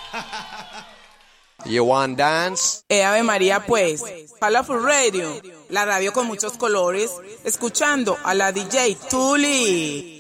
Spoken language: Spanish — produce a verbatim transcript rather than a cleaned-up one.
You want dance? Eh, Ave María, pues. Colorful Radio, la radio con muchos colores, escuchando a la D J Tuli.